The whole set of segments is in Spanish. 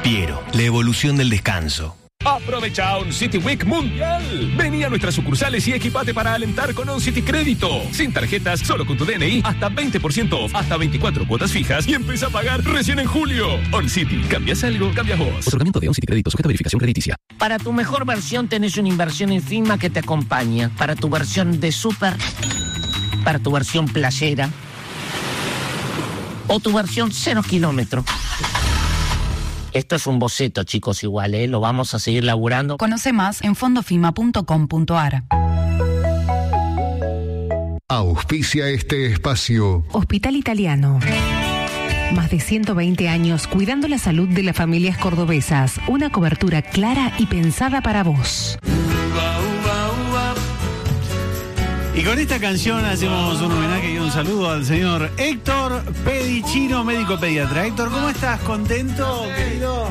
Piero, la evolución del descanso. Aprovecha OnCity Week Mundial. Vení a nuestras sucursales y equipate para alentar con OnCity Crédito. Sin tarjetas, solo con tu DNI, hasta 20% off, hasta 24 cuotas fijas y empieza a pagar recién en julio. OnCity, ¿cambias algo? Cambias vos. Otorgamiento de OnCity Crédito sujeta a verificación crediticia. Para tu mejor versión tenés una inversión en Fima que te acompaña. Para tu versión de Super, para tu versión playera o tu versión 0 kilómetros. Esto es un boceto, chicos, igual, lo vamos a seguir laburando. Conoce más en fondofima.com.ar. Auspicia este espacio. Hospital Italiano. Más de 120 años cuidando la salud de las familias cordobesas. Una cobertura clara y pensada para vos. Y con esta canción hacemos un homenaje y un saludo al señor Héctor Pedicino, médico pediatra. Héctor, ¿cómo estás? ¿Contento, querido?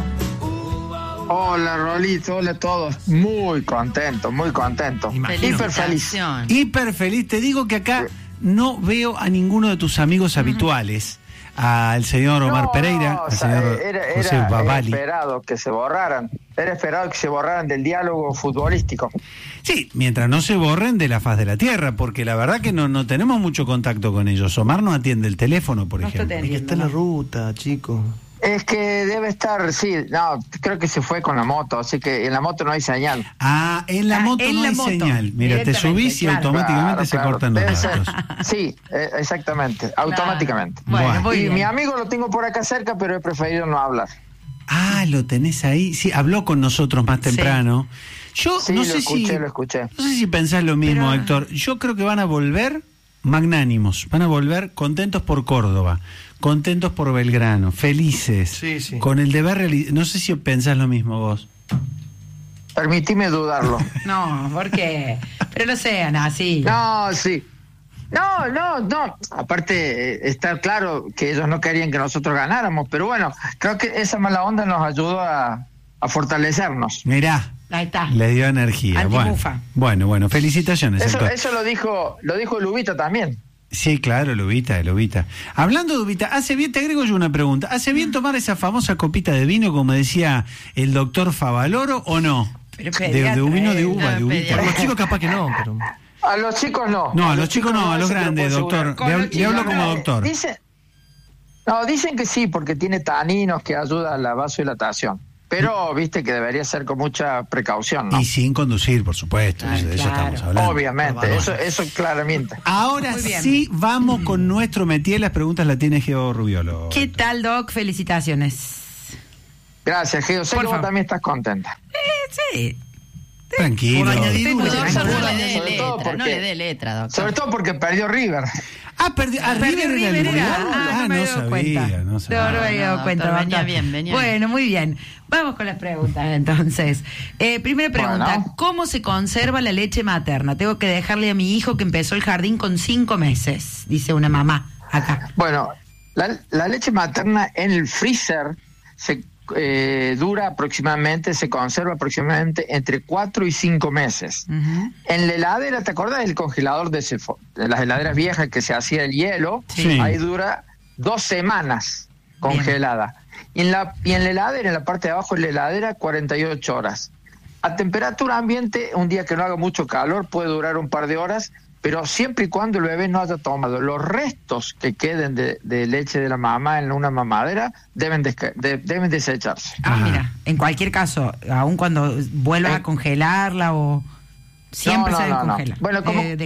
Hola, Rolito, hola a todos. Muy contento, muy contento. Hiper feliz. Hiper feliz. Te digo que acá no veo a ninguno de tus amigos habituales. Al señor Omar Pereira, al señor José Babali. Era esperado que se borraran. Era esperado que se borraran del diálogo futbolístico. Sí, mientras no se borren de la faz de la tierra, porque la verdad que no tenemos mucho contacto con ellos. Omar no atiende el teléfono, por ejemplo. Es que está en la ruta, chico. Es que debe estar, sí, no, creo que se fue con la moto, así que en la moto no hay señal. Ah, en la moto no hay señal. Mira, te subís y automáticamente se cortan los datos. Sí, exactamente, automáticamente. Bueno, y mi amigo lo tengo por acá cerca, pero he preferido no hablar. Ah, lo tenés ahí. Sí, habló con nosotros más temprano. Yo sí, no sé lo escuché. No sé si pensás lo mismo, Héctor. Yo creo que van a volver magnánimos, van a volver contentos por Córdoba, contentos por Belgrano, felices, con el deber realizado. No sé si pensás lo mismo vos. Permitime dudarlo. No, ¿por qué? Pero no sean así. No, sí. No. Aparte, está claro que ellos no querían que nosotros ganáramos, pero bueno, creo que esa mala onda nos ayudó a fortalecernos. Mirá. Ahí está. Le dio energía. Bueno, felicitaciones. Eso lo dijo Lubita también. Sí, claro, Lubita. Hablando de Lubita, ¿hace bien? Te agrego yo una pregunta. ¿Hace bien tomar esa famosa copita de vino, como decía el doctor Favaloro, o no? De vino de uva, de uvita. A los chicos capaz que no, pero... A los chicos no. No, a los chicos no, a los grandes, doctor. Le hablo como doctor. Dicen que sí, porque tiene taninos que ayuda a la vasodilatación. Pero viste que debería ser con mucha precaución, ¿no? Y sin conducir, por supuesto, de eso estamos hablando. Obviamente, eso claramente. Ahora sí vamos con nuestro métier. Las preguntas las tiene Geo Rubiolo. ¿Qué tal, Doc? Felicitaciones. Gracias, Geo. Sé que vos también estás contenta. Sí. Tranquilo. No le dé letra, doctor. Sobre todo porque perdió River. Perdió River. No me había dado cuenta. No me había dado cuenta. Venía Bueno, muy bien. Vamos con las preguntas, entonces. Primera pregunta. ¿Cómo se conserva la leche materna? Tengo que dejarle a mi hijo que empezó el jardín con 5 meses, dice una mamá acá. Bueno, la leche materna en el freezer se conserva aproximadamente entre 4 y 5 meses. En la heladera, ¿te acordás del congelador de las heladeras viejas que se hacía el hielo? Sí. Ahí dura 2 semanas congelada. Y en la heladera, en la parte de abajo de la heladera, 48 horas. A temperatura ambiente, un día que no haga mucho calor, puede durar un par de horas, pero siempre y cuando el bebé no haya tomado los restos que queden de leche de la mamá en una mamadera, deben desecharse. Mira, en cualquier caso, aun cuando vuelvas a congelarla o siempre se descongela. Bueno,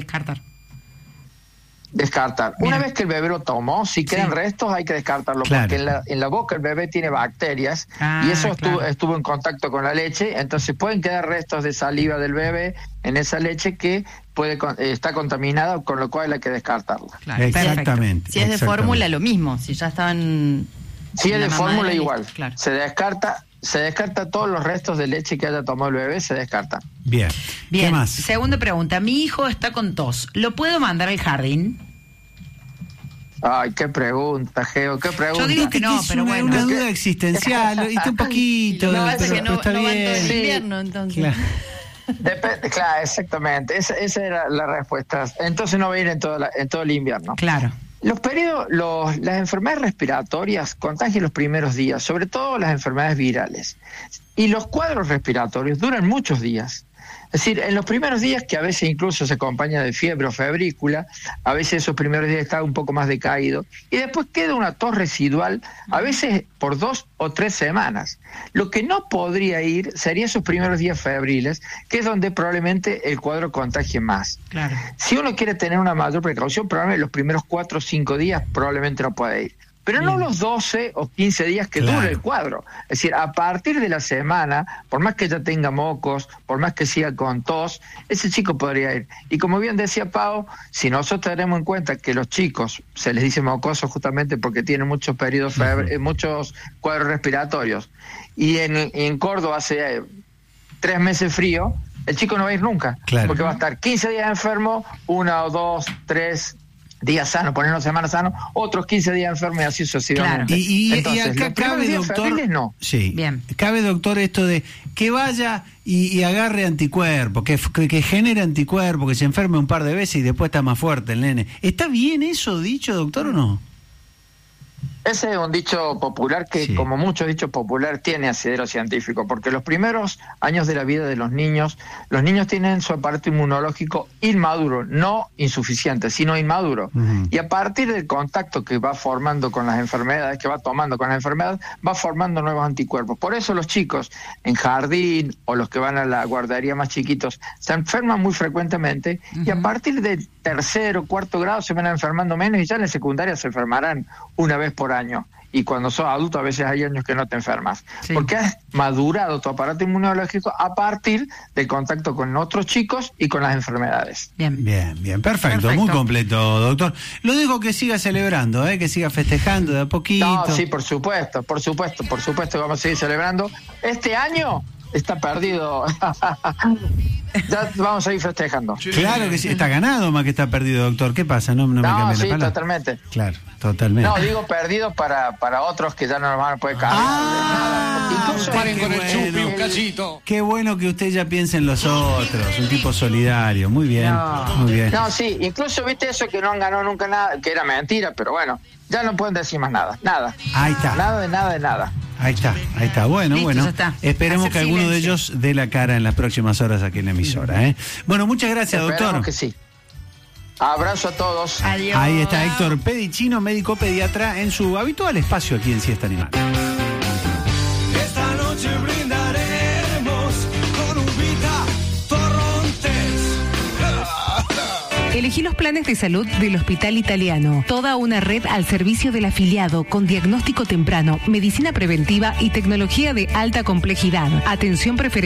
descartar. Una vez que el bebé lo tomó, si quedan restos hay que descartarlo, porque en la boca el bebé tiene bacterias y eso estuvo en contacto con la leche, entonces pueden quedar restos de saliva del bebé en esa leche que está contaminada, con lo cual hay que descartarla. Claro. Exactamente. Si es de fórmula, lo mismo. Si ya estaban... Si es de fórmula, igual. Claro. Se descarta todos los restos de leche que haya tomado el bebé, se descartan. Bien. ¿Qué más? Segunda pregunta. Mi hijo está con tos. ¿Lo puedo mandar al jardín? Ay, qué pregunta, Geo, qué pregunta. Yo digo que no, pero bueno. Una duda existencial, y un poquito. Lo que pasa es que no está va bien. todo el invierno, entonces. Claro. Claro, exactamente. Esa era la respuesta. Entonces no va a ir en todo el invierno. Claro. Las enfermedades respiratorias contagian los primeros días, sobre todo las enfermedades virales. Y los cuadros respiratorios duran muchos días. Es decir, en los primeros días, que a veces incluso se acompaña de fiebre o febrícula, a veces esos primeros días está un poco más decaído, y después queda una tos residual, a veces por 2 o 3 semanas. Lo que no podría ir sería esos primeros días febriles, que es donde probablemente el cuadro contagie más. Claro. Si uno quiere tener una mayor precaución, probablemente los primeros 4 o 5 días probablemente no puede ir. Pero no los 12 o 15 días que dure el cuadro. Es decir, a partir de la semana, por más que ya tenga mocos, por más que siga con tos, ese chico podría ir. Y como bien decía Pau, si nosotros tenemos en cuenta que los chicos, se les dice mocosos justamente porque tienen muchos periodos muchos cuadros respiratorios, y en Córdoba hace 3 meses frío, el chico no va a ir nunca, porque va a estar 15 días enfermo, 1 o 2, 3 días sanos, poner una semana sano, otros 15 días enfermos y así sucesivamente. Claro. Y entonces, acá cabe, doctor, no. Sí. Bien. Cabe, doctor, esto de que vaya y agarre anticuerpos, que genere anticuerpos, que se enferme un par de veces y después está más fuerte el nene. ¿Está bien eso dicho, doctor, o no? Ese es un dicho popular que, como muchos dichos populares, tiene asidero científico, porque los primeros años de la vida de los niños tienen su aparato inmunológico inmaduro, no insuficiente, sino inmaduro. Y a partir del contacto que va formando con las enfermedades, que va tomando con las enfermedades, va formando nuevos anticuerpos. Por eso los chicos en jardín o los que van a la guardería más chiquitos se enferman muy frecuentemente, y a partir del 3º o 4º grado se van enfermando menos, y ya en la secundaria se enfermarán una vez por año. Y cuando sos adulto a veces hay años que no te enfermas, porque has madurado tu aparato inmunológico a partir del contacto con otros chicos y con las enfermedades. Bien, perfecto, muy completo, doctor. Lo digo que siga celebrando, que siga festejando de a poquito. No, sí, por supuesto, vamos a seguir celebrando. Este año está perdido. Ya vamos a ir festejando. Claro que sí, está ganado más que está perdido, doctor. ¿Qué pasa? No me cambie la palabra. Totalmente. Claro, totalmente. No, digo perdido para otros que ya no nos van a poder cambiar. Incluso paren con el chupi un cachito. Qué bueno que usted ya piense en los otros, un tipo solidario. Muy bien, muy bien. No, sí, incluso viste eso que no han ganado nunca nada, que era mentira, pero bueno, ya no pueden decir más nada. Ahí está. Nada de nada. Ahí está. Bueno, Listo, está. Esperemos que alguno de ellos dé la cara en las próximas horas aquí en la emisora. Bueno, muchas gracias, doctor. Esperemos que sí. Abrazo a todos. Adiós. Ahí está Héctor Pedicino, médico pediatra, en su habitual espacio aquí en Siesta Animal. Esta noche brindaremos con Uvita Torrontés. Elegí los planes de salud del Hospital Italiano. Toda una red al servicio del afiliado con diagnóstico temprano, medicina preventiva y tecnología de alta complejidad. Atención preferencial